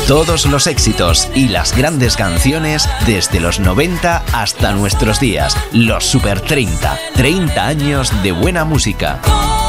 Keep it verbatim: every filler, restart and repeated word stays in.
Todos los éxitos y las grandes canciones desde los noventa hasta nuestros días. Los Super treinta. treinta años de buena música.